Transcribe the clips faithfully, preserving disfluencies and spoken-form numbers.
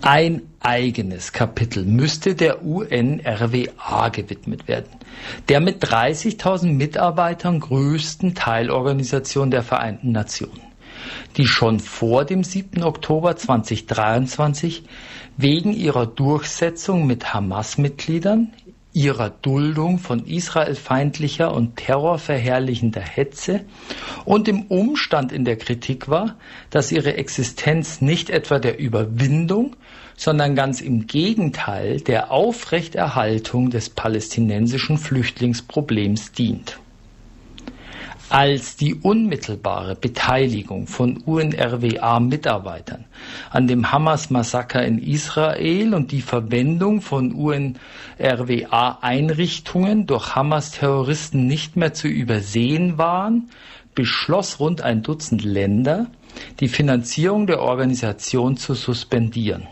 Ein eigenes Kapitel müsste der U N R W A gewidmet werden, der mit dreißigtausend Mitarbeitern größten Teilorganisation der Vereinten Nationen, die schon vor dem siebten Oktober zweitausenddreiundzwanzig wegen ihrer Durchsetzung mit Hamas-Mitgliedern, ihrer Duldung von israelfeindlicher und terrorverherrlichender Hetze und dem Umstand in der Kritik war, dass ihre Existenz nicht etwa der Überwindung, sondern ganz im Gegenteil der Aufrechterhaltung des palästinensischen Flüchtlingsproblems dient. Als die unmittelbare Beteiligung von U N R W A-Mitarbeitern an dem Hamas-Massaker in Israel und die Verwendung von U N R W A-Einrichtungen durch Hamas-Terroristen nicht mehr zu übersehen waren, beschloss rund ein Dutzend Länder, die Finanzierung der Organisation zu suspendieren.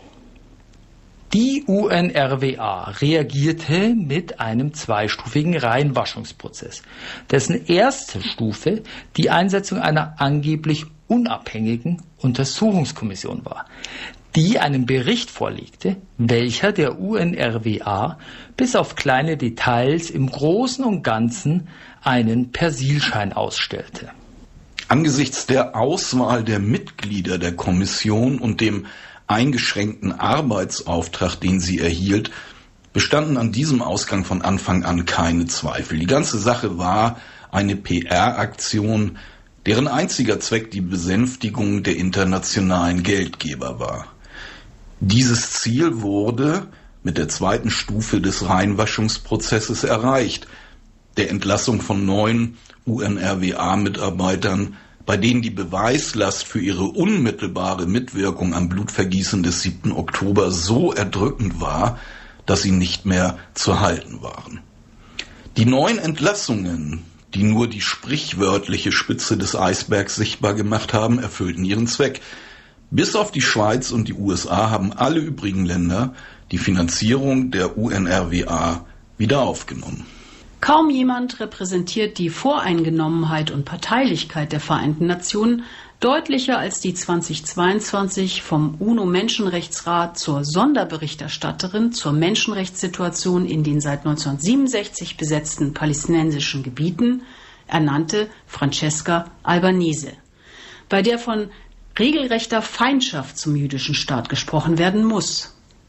Die U N R W A reagierte mit einem zweistufigen Reinwaschungsprozess, dessen erste Stufe die Einsetzung einer angeblich unabhängigen Untersuchungskommission war, die einen Bericht vorlegte, welcher der U N R W A bis auf kleine Details im Großen und Ganzen einen Persilschein ausstellte. Angesichts der Auswahl der Mitglieder der Kommission und dem eingeschränkten Arbeitsauftrag, den sie erhielt, bestanden an diesem Ausgang von Anfang an keine Zweifel. Die ganze Sache war eine P R-Aktion, deren einziger Zweck die Besänftigung der internationalen Geldgeber war. Dieses Ziel wurde mit der zweiten Stufe des Reinwaschungsprozesses erreicht, der Entlassung von neun U N R W A-Mitarbeitern, bei denen die Beweislast für ihre unmittelbare Mitwirkung am Blutvergießen des siebten Oktober so erdrückend war, dass sie nicht mehr zu halten waren. Die neuen Entlassungen, die nur die sprichwörtliche Spitze des Eisbergs sichtbar gemacht haben, erfüllten ihren Zweck. Bis auf die Schweiz und die U S A haben alle übrigen Länder die Finanzierung der U N R W A wieder aufgenommen. Kaum jemand repräsentiert die Voreingenommenheit und Parteilichkeit der Vereinten Nationen deutlicher als die zweitausendzweiundzwanzig vom UNO-Menschenrechtsrat zur Sonderberichterstatterin zur Menschenrechtssituation in den seit neunzehnhundertsiebenundsechzig besetzten palästinensischen Gebieten ernannte Francesca Albanese, bei der von regelrechter Feindschaft zum jüdischen Staat gesprochen werden muss.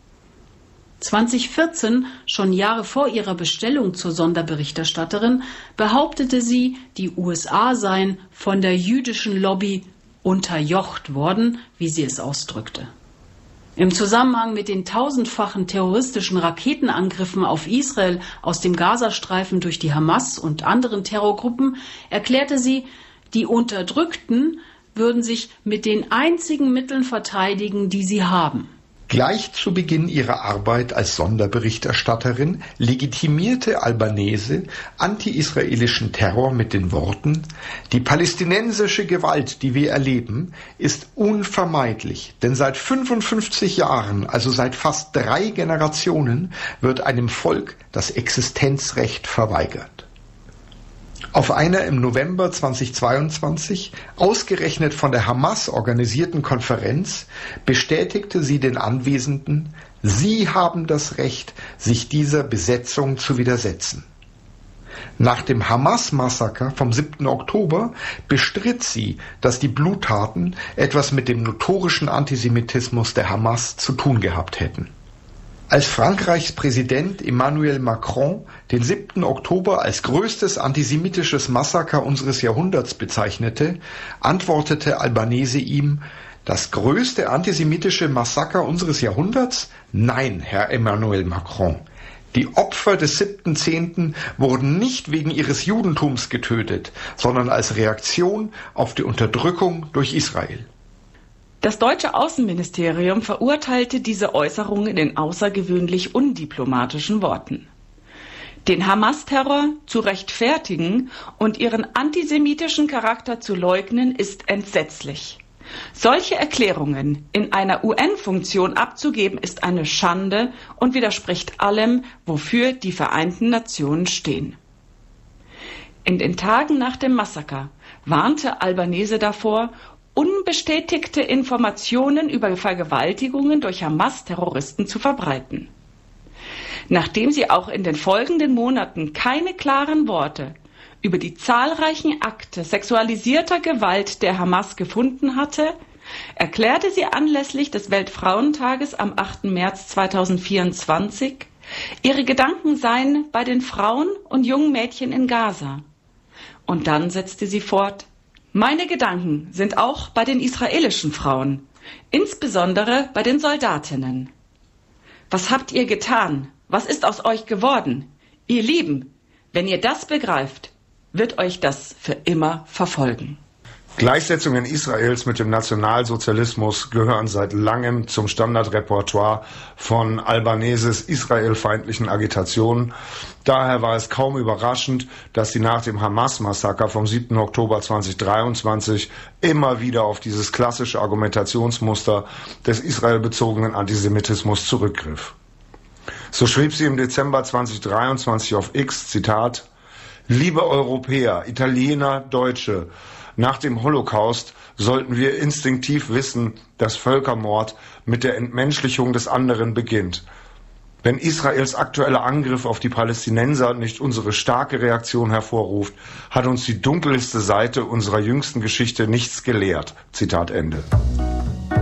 zweitausendvierzehn, schon Jahre vor ihrer Bestellung zur Sonderberichterstatterin, behauptete sie, die U S A seien von der jüdischen Lobby unterjocht worden, wie sie es ausdrückte. Im Zusammenhang mit den tausendfachen terroristischen Raketenangriffen auf Israel aus dem Gazastreifen durch die Hamas und anderen Terrorgruppen erklärte sie, die Unterdrückten würden sich mit den einzigen Mitteln verteidigen, die sie haben. Gleich zu Beginn ihrer Arbeit als Sonderberichterstatterin legitimierte Albanese anti-israelischen Terror mit den Worten: Die palästinensische Gewalt, die wir erleben, ist unvermeidlich, denn seit fünfundfünfzig Jahren, also seit fast drei Generationen, wird einem Volk das Existenzrecht verweigert. Auf einer im November zweitausendzweiundzwanzig ausgerechnet von der Hamas organisierten Konferenz bestätigte sie den Anwesenden, sie haben das Recht, sich dieser Besetzung zu widersetzen. Nach dem Hamas-Massaker vom siebten Oktober bestritt sie, dass die Bluttaten etwas mit dem notorischen Antisemitismus der Hamas zu tun gehabt hätten. Als Frankreichs Präsident Emmanuel Macron den siebten Oktober als größtes antisemitisches Massaker unseres Jahrhunderts bezeichnete, antwortete Albanese ihm: Das größte antisemitische Massaker unseres Jahrhunderts? Nein, Herr Emmanuel Macron. Die Opfer des siebten Zehnten wurden nicht wegen ihres Judentums getötet, sondern als Reaktion auf die Unterdrückung durch Israel. Das deutsche Außenministerium verurteilte diese Äußerungen in außergewöhnlich undiplomatischen Worten. Den Hamas-Terror zu rechtfertigen und ihren antisemitischen Charakter zu leugnen, ist entsetzlich. Solche Erklärungen in einer U N-Funktion abzugeben, ist eine Schande und widerspricht allem, wofür die Vereinten Nationen stehen. In den Tagen nach dem Massaker warnte Albanese davor, unbestätigte Informationen über Vergewaltigungen durch Hamas-Terroristen zu verbreiten. Nachdem sie auch in den folgenden Monaten keine klaren Worte über die zahlreichen Akte sexualisierter Gewalt der Hamas gefunden hatte, erklärte sie anlässlich des Weltfrauentages am achten März zweitausendvierundzwanzig, ihre Gedanken seien bei den Frauen und jungen Mädchen in Gaza. Und dann setzte sie fort: Meine Gedanken sind auch bei den israelischen Frauen, insbesondere bei den Soldatinnen. Was habt ihr getan? Was ist aus euch geworden? Ihr Lieben, wenn ihr das begreift, wird euch das für immer verfolgen. Gleichsetzungen Israels mit dem Nationalsozialismus gehören seit langem zum Standardrepertoire von Albaneses israelfeindlichen Agitationen. Daher war es kaum überraschend, dass sie nach dem Hamas-Massaker vom siebten Oktober zweitausenddreiundzwanzig immer wieder auf dieses klassische Argumentationsmuster des israelbezogenen Antisemitismus zurückgriff. So schrieb sie im Dezember zweitausenddreiundzwanzig auf X, Zitat: Liebe Europäer, Italiener, Deutsche, nach dem Holocaust sollten wir instinktiv wissen, dass Völkermord mit der Entmenschlichung des anderen beginnt. Wenn Israels aktueller Angriff auf die Palästinenser nicht unsere starke Reaktion hervorruft, hat uns die dunkelste Seite unserer jüngsten Geschichte nichts gelehrt. Zitat Ende.